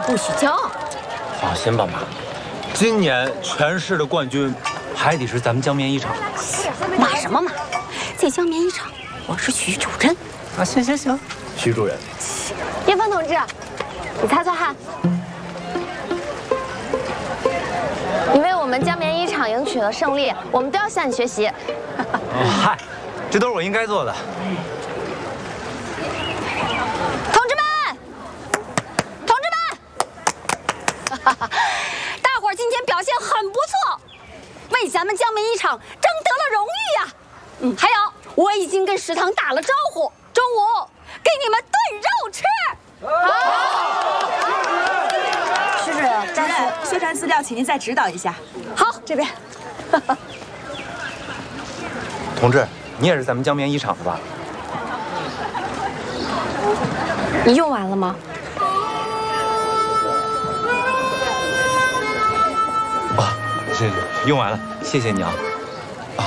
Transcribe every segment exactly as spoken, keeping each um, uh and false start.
不许骄傲。 放心吧，妈，今年全市的冠军还得是咱们江棉一厂。 骂什么骂？在江棉一厂，我是徐主任。 啊，行行行，徐主任。 叶峰同志，你擦擦汗。你为我们江棉一厂赢取了胜利，我们都要向你学习。 哦，嗨，这都是我应该做的。 同志们，同志们，大伙儿今天表现很不错，为咱们江棉一厂争得了荣誉呀！嗯，还有，我已经跟食堂打了招呼，中午给你们炖肉吃。好。 徐主任，张主任，宣传资料，请您再指导一下。 好，这边。 同志，你也是咱们江棉一厂的吧？ 你用完了吗？ 哦，是用完了，谢谢你啊。啊。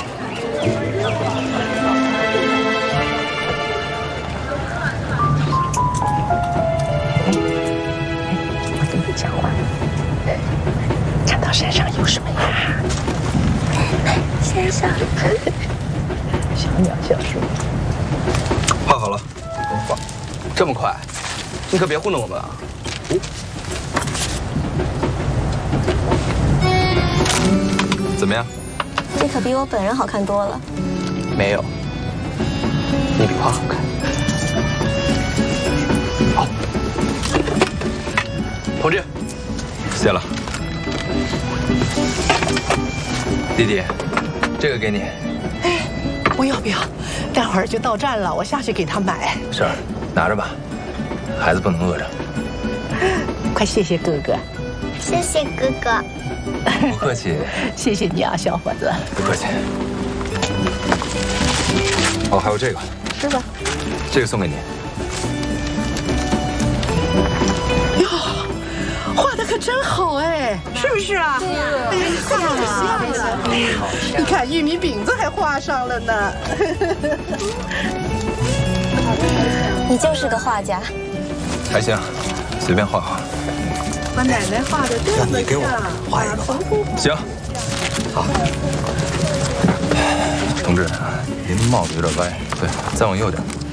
我跟你讲话，长到山上有什么呀？山上，小鸟小树。 画好了，哇，这么快？你可别糊弄我们啊！哦，怎么样？ 这可比我本人好看多了。 没有，你比画好看。好，同志，谢了。弟弟，这个给你。 哎，不要不要，待会儿就到站了，我下去给他买。 是儿，拿着吧，孩子不能饿着。 快谢谢哥哥。 谢谢哥哥。 不客气。 谢谢你啊，小伙子。 不客气。哦，还有这个。 是吧？ 这个送给你。 哟，画的可真好哎，是不是啊？对呀，哎呀，太好像了。哎呀，你看玉米饼子还画上了呢。 你就是个画家。 还行，随便画画。 把奶奶画的这么像， 你给我画一个吧。行，好。同志，您帽子有点歪，对，再往右点。